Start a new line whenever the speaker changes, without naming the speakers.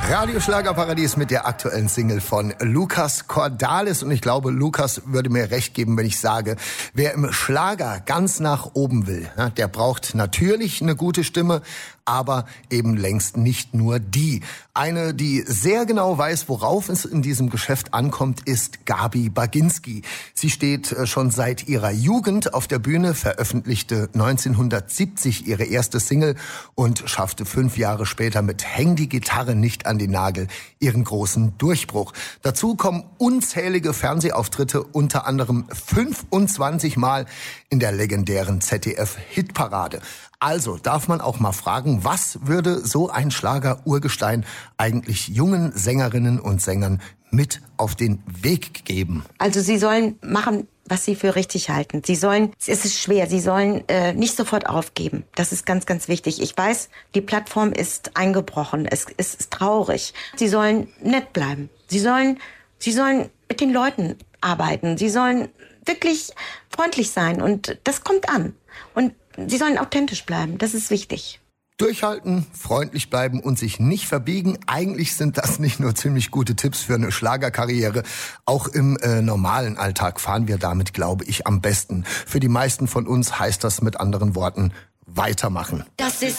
Radio Schlagerparadies mit der aktuellen Single von Lukas Cordalis. Und ich glaube, Lukas würde mir recht geben, wenn ich sage, wer im Schlager ganz nach oben will, der braucht natürlich eine gute Stimme, aber eben längst nicht nur die. Eine, die sehr genau weiß, worauf es in diesem Geschäft ankommt, ist Gabi Baginski. Sie steht schon seit ihrer Jugend auf der Bühne, veröffentlichte 1970 ihre erste Single und schaffte 5 Jahre später mit Häng die Gitarre nicht an den Nagel ihren großen Durchbruch. Dazu kommen unzählige Fernsehauftritte, unter anderem 25 Mal in der legendären ZDF-Hitparade. Also darf man auch mal fragen, was würde so ein Schlager-Urgestein eigentlich jungen Sängerinnen und Sängern mit auf den Weg geben?
Also sie sollen machen, was sie für richtig halten. Es ist schwer, sie sollen nicht sofort aufgeben. Das ist ganz, ganz wichtig. Ich weiß, die Plattform ist eingebrochen. Es ist traurig. Sie sollen nett bleiben. Sie sollen mit den Leuten arbeiten. Sie sollen wirklich freundlich sein und das kommt an. Und sie sollen authentisch bleiben. Das ist wichtig.
Durchhalten, freundlich bleiben und sich nicht verbiegen. Eigentlich sind das nicht nur ziemlich gute Tipps für eine Schlagerkarriere. Auch im normalen Alltag fahren wir damit, glaube ich, am besten. Für die meisten von uns heißt das mit anderen Worten weitermachen.
Das ist